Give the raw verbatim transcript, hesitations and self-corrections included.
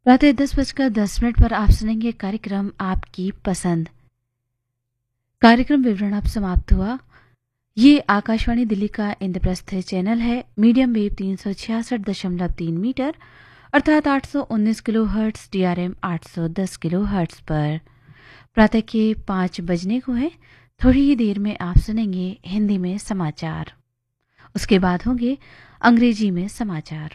प्रातः दस बजकर दस मिनट पर आप सुनेंगे कार्यक्रम आपकी पसंद। कार्यक्रम विवरण अब समाप्त हुआ। ये आकाशवाणी दिल्ली का इंद्रप्रस्थ चैनल है। मीडियम वेव तीन सौ छियासठ दशमलव तीन मीटर अर्थात आठ सौ उन्नीस kilo hertz, D R M आठ सौ दस किलो हर्ट्स पर प्रातः के पाँच बजने को है। थोड़ी ही देर में आप सुनेंगे हिंदी में समाचार, उसके बाद होंगे अंग्रेजी में समाचार।